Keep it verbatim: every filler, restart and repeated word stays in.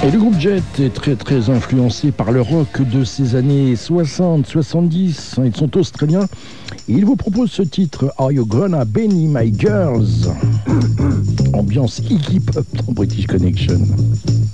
Et le groupe Jet est très très influencé par le rock de ces années soixante soixante-dix. Ils sont australiens et ils vous proposent ce titre Are You Gonna Benny My Girls? Ambiance Iggy Pop dans British Connection.